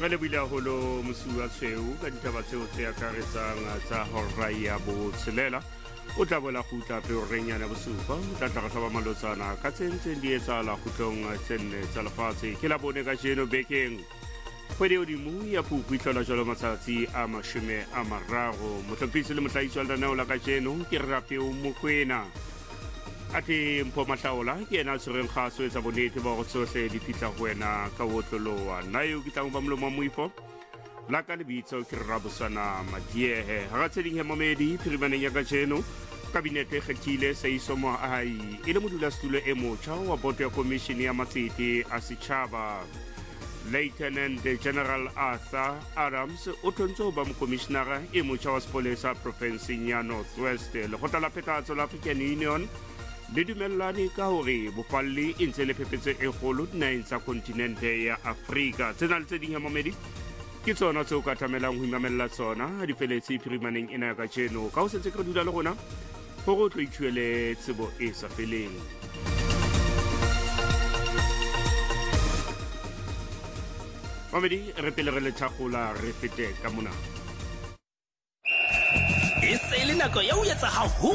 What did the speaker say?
Re lebile haholo mosuwa tshweu ka ditaba tseo tse akaretsang tsa hora ya botshelela o tla bola kgutla peorenyana bosupa o tla tla hlaba malotsana ka tse ntseng di etsahala kgutlong tse nne tsa lefatshe ke la bone ka jeno bekeng kgwedi hodimo ya Phupu itlhola jwalo matsatsi a 30 mohlophisi le mohlahisi wa lenaneo la ka jeno ke Rapeo Mokoena ate mpho mahlaola ke yena tshwereng kgaso etsa bonnete ba go tsohle di fihla ho wena ka wotloloa nna eo ke tlang ba molomo moifo la ka lebitso ke Rabosana Madiehe ha tseding he momedi phirimaneng ya ka jeno kabinete kgethile Seiso Moahi ile modulasetulo e motjha wa boto ya komishini ya matsete a setjhaba Lieutenant General Arthur Adams o tlhontse ba mokomishenara e motjha wa sepolesa provinseng ya North West lekgotla la phethahatso la African Union le dumellane ka hore bofalli e ntse le phepetse e kgolo dinaheng tsa kontinente ya Afrika tsena le tse ding ya mamedi ke tsona tseo ka tlamelang ho imamella tsona di feletse phirimaneng ena ya ka jeno ka ho setse ke dula le rona hore o tlo ithuele tsebo e sa feleng mamedi re pele re le thakgola re fete ka mona e se le nako ya ho etsa